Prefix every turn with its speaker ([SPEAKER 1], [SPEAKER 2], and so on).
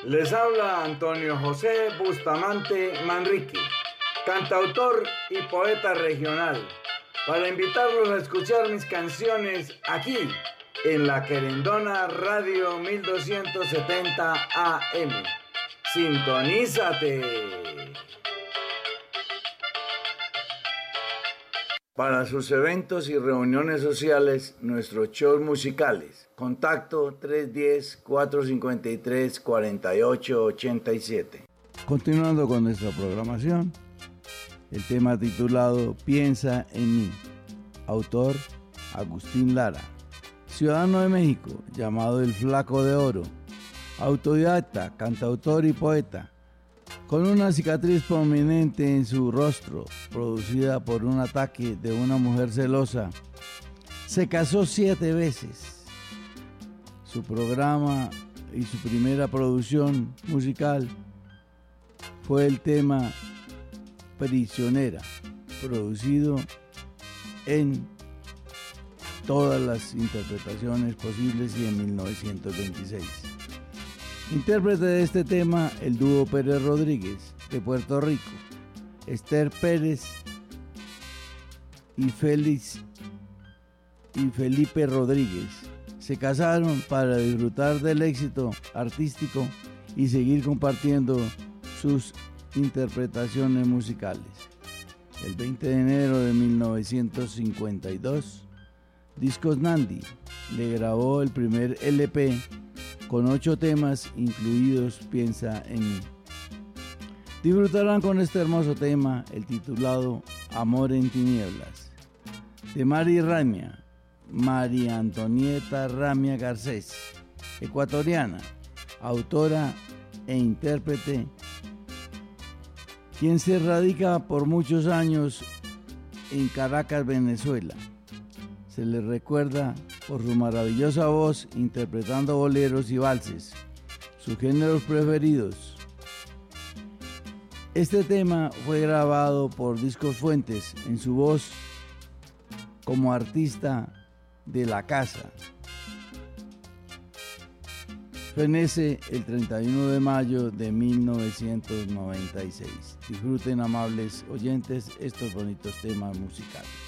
[SPEAKER 1] Les habla Antonio José Bustamante Manrique, cantautor y poeta regional, para invitarlos a escuchar mis canciones aquí, en la Querendona Radio 1270 AM. ¡Sintonízate! Para sus eventos y reuniones sociales, nuestros shows musicales. Contacto 310-453-4887. Continuando con nuestra programación, el tema titulado Piensa en mí. Autor Agustín Lara. Ciudadano de México, llamado el Flaco de Oro. Autodidacta, cantautor y poeta. Con una cicatriz prominente en su rostro, producida por un ataque de una mujer celosa, se casó 7 veces. Su programa y su primera producción musical fue el tema Prisionera, producido en todas las interpretaciones posibles y en 1926. Intérprete de este tema, el dúo Pérez Rodríguez, de Puerto Rico. Esther Pérez y Felipe Rodríguez se casaron para disfrutar del éxito artístico y seguir compartiendo sus interpretaciones musicales. El 20 de enero de 1952, Discos Nandi le grabó el primer LP con 8 temas, incluidos Piensa en mí. Disfrutarán con este hermoso tema, el titulado Amor en Tinieblas, de María Antonieta Ramia Garcés, ecuatoriana, autora e intérprete, quien se radica por muchos años en Caracas, Venezuela. Se le recuerda por su maravillosa voz interpretando boleros y valses, sus géneros preferidos. Este tema fue grabado por Discos Fuentes en su voz como artista de la casa. Fenece el 31 de mayo de 1996. Disfruten, amables oyentes, estos bonitos temas musicales.